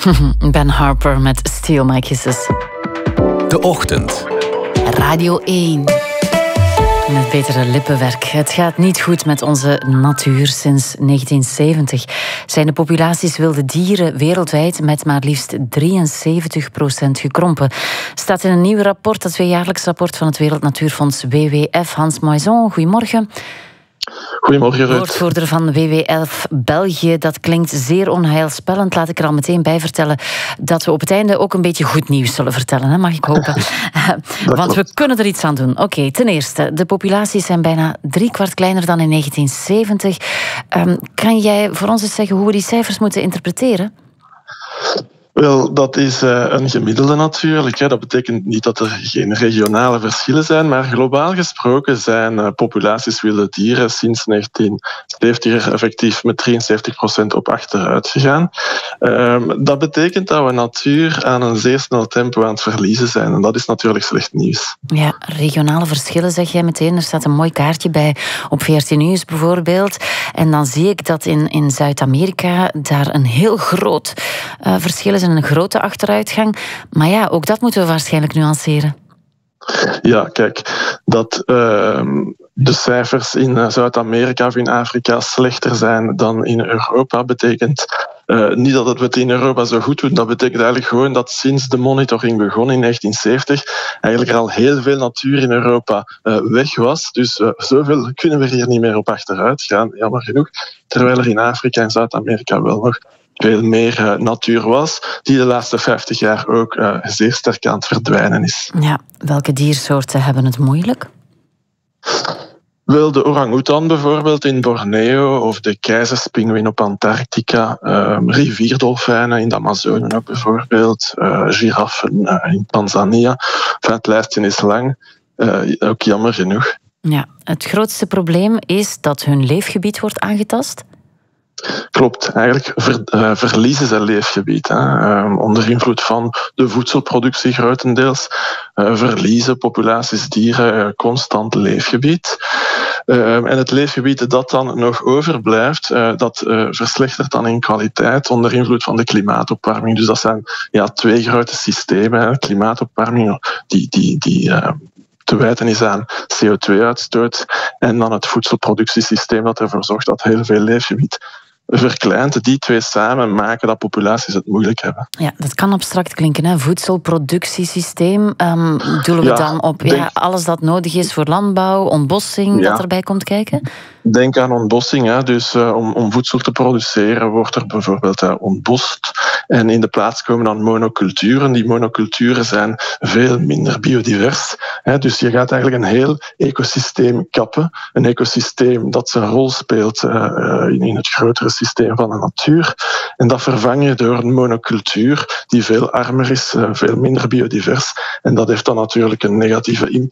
Ben Harper met Steal My Kisses. De Ochtend. Radio 1. Met betere lippenwerk. Het gaat niet goed met onze natuur. Sinds 1970 zijn de populaties wilde dieren wereldwijd met maar liefst 73% gekrompen. Staat in een nieuw rapport, dat tweejaarlijks rapport van het Wereld Natuurfonds WWF. Hans Moison, goedemorgen. Goedemorgen, Ruud. Woordvoerder van WWF België. Dat klinkt zeer onheilspellend. Laat ik er al meteen bij vertellen dat we op het einde ook een beetje goed nieuws zullen vertellen, hè? Mag ik hopen. Want we kunnen er iets aan doen. Oké, ten eerste, de populaties zijn bijna 3/4 kleiner dan in 1970. Kan jij voor ons eens zeggen hoe we die cijfers moeten interpreteren? Wel, dat is een gemiddelde natuurlijk. Dat betekent niet dat er geen regionale verschillen zijn, maar globaal gesproken zijn populaties wilde dieren sinds 1970 er effectief met 73% op achteruit gegaan. Dat betekent dat we natuur aan een zeer snel tempo aan het verliezen zijn. En dat is natuurlijk slecht nieuws. Ja, regionale verschillen zeg jij meteen. Er staat een mooi kaartje bij op VRT Nieuws bijvoorbeeld. En dan zie ik dat in Zuid-Amerika daar een heel groot verschil is en een grote achteruitgang. Maar ja, ook dat moeten we waarschijnlijk nuanceren. Ja, kijk, dat de cijfers in Zuid-Amerika of in Afrika slechter zijn dan in Europa betekent niet dat we het in Europa zo goed doen. Dat betekent eigenlijk gewoon dat sinds de monitoring begon in 1970 eigenlijk er al heel veel natuur in Europa weg was. Dus zoveel kunnen we hier niet meer op achteruit gaan, jammer genoeg. Terwijl er in Afrika en Zuid-Amerika wel nog veel meer natuur was, die de laatste 50 jaar ook zeer sterk aan het verdwijnen is. Ja, welke diersoorten hebben het moeilijk? Wel, de orang-oetan bijvoorbeeld in Borneo of de keizerspinguïn op Antarctica, rivierdolfijnen in de Amazone ook bijvoorbeeld, giraffen in Tanzania. Het lijstje is lang, ook jammer genoeg. Ja, het grootste probleem is dat hun leefgebied wordt aangetast? Klopt, eigenlijk verliezen ze leefgebied. Onder invloed van de voedselproductie grotendeels verliezen populaties dieren constant leefgebied. En het leefgebied dat dan nog overblijft, dat verslechtert dan in kwaliteit onder invloed van de klimaatopwarming. Dus dat zijn twee grote systemen. Klimaatopwarming die te wijten is aan CO2-uitstoot en dan het voedselproductiesysteem dat ervoor zorgt dat heel veel leefgebied verkleint. Die twee samen maken dat populaties het moeilijk hebben. Ja, dat kan abstract klinken, hè? Voedselproductiesysteem. Doelen we dan op alles dat nodig is voor landbouw, ontbossing, dat erbij komt kijken? Denk aan ontbossing. Hè. Dus om voedsel te produceren wordt er bijvoorbeeld ontbost. En in de plaats komen dan monoculturen. Die monoculturen zijn veel minder biodivers. Hè. Dus je gaat eigenlijk een heel ecosysteem kappen. Een ecosysteem dat zijn rol speelt in het grotere systeem van de natuur. En dat vervang je door een monocultuur die veel armer is, veel minder biodivers. En dat heeft dan natuurlijk een negatieve impact